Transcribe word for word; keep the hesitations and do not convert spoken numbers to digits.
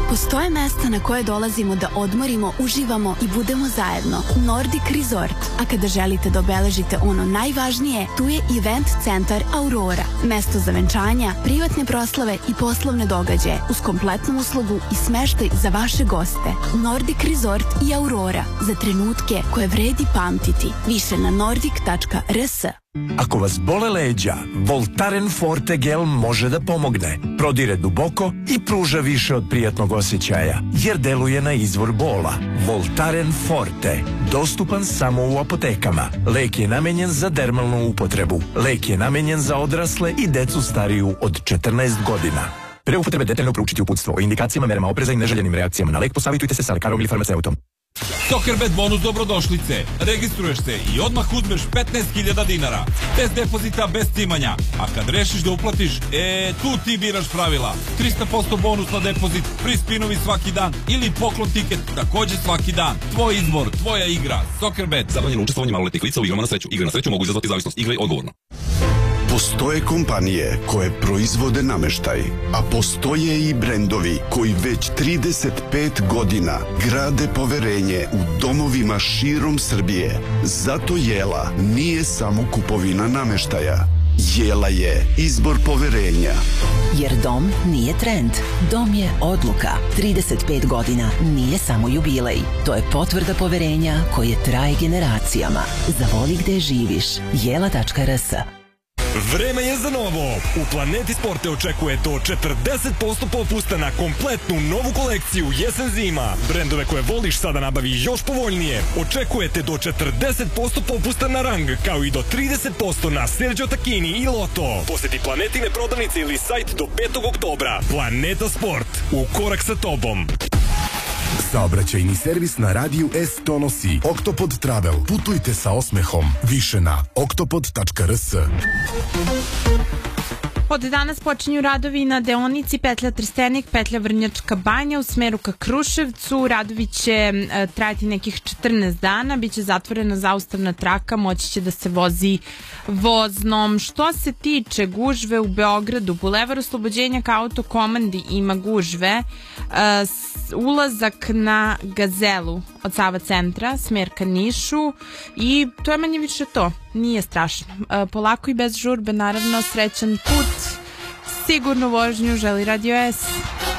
Postoje mesta na koje dolazimo da odmorimo, uživamo i budemo zajedno. Nordic Resort. A kada želite da obeležite ono najvažnije, tu je Event centar Aurora. Mesto za venčanja, privatne proslave i poslovne događaje uz kompletnu uslugu i smeštaj za vaše goste. Nordic Resort i Aurora. Za trenutke koje vredi pamtiti. Više na nordic tačka r s. Ako vas bole leđa, Voltaren Forte gel može da pomogne. Prodire duboko i pruža više od prijatnog osjećaja, jer deluje na izvor bola. Voltaren Forte. Dostupan samo u apotekama. Lek je namenjen za dermalnu upotrebu. Lek je namenjen za odrasle i decu stariju od četrnaest godina. Pre upotrebe detaljno proučiti uputstvo o indikacijama, merama opreza i neželjenim reakcijama na lek. Posavitujte se sa lekarom ili farmaceutom. Soccerbet bonus dobrodošlice. Registruješ se i odmah uzmeš petnaest hiljada dinara. Bez depozita, bez cimanja. A kad rešiš da uplatiš, e, tu ti biraš pravila. trista posto bonus na depozit, free spinovi svaki dan ili poklon tiket takođe svaki dan. Tvoj izbor, tvoja igra. Soccerbet. Zabranjeno učestvovanje maloletnih lica u igrama na sreću. Igre na sreću mogu izazvati zavisnost. Igraj odgovorno. Postoje kompanije koje proizvode nameštaj, a postoje i brendovi koji već trideset pet godina grade poverenje u domovima širom Srbije. Zato Jela nije samo kupovina nameštaja. Jela je izbor poverenja. Jer dom nije trend, dom je odluka. trideset pet godina nije samo jubilej. To je potvrda poverenja koje traje generacijama. Zavoli gde živiš. jela tačka r s. Vreme je za novo. U Planeti Sport te očekuje do četrdeset posto popusta na kompletnu novu kolekciju jesen-zima. Brendove koje voliš sada nabavi još povoljnije. Očekujete do četrdeset posto popusta na Rang, kao i do trideset posto na Sergio Tacchini i Lotto. Poseti Planetine prodavnice ili sajt do petog oktobra. Planeta Sport. U korak sa tobom. Saobraćajni servis na radiju S donosi Oktopod Travel. Putujte sa osmehom. Više na oktopod tačka r s. Od danas počinju radovi na deonici petlja Trstenik, petlja Vrnjačka Banja u smeru ka Kruševcu. Radovi će e, trajati nekih četrnaest dana, biće zatvorena zaustavna traka, moći će da se vozi voznom. Što se tiče gužve u Beogradu, Bulevar Oslobođenja ka Autokomandi ima gužve. E, ulazak na Gazelu od Sava centra, smer ka Nišu i to je manje više to. Nije strašno. E, polako i bez žurbe, naravno, srećan put. Sigurnu vožnju želi Radio S.